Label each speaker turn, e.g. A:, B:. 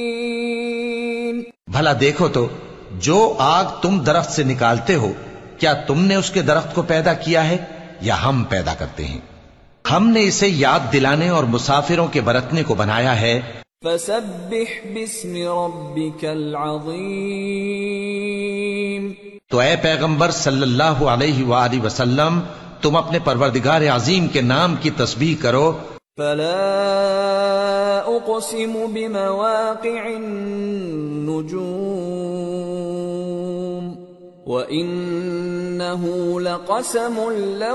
A: भला देखो तो, जो आग तुम दरख्त से निकालते हो, क्या तुमने उसके दरख्त को पैदा किया है या हम पैदा करते हैं? हमने इसे याद दिलाने और मुसाफिरों के बरतने को बनाया है।
B: फसब्बिह बिस्मि रब्बिकल अज़ीम।
A: तो ऐ पैगंबर सल्लल्लाहु अलैहि वसल्लम, तुम अपने परवरदिगार अजीम के नाम की तस्बीह करो।
B: फला उक़सिमु बिमवाक़िअन नुजूम व इन्नहु लक़समुन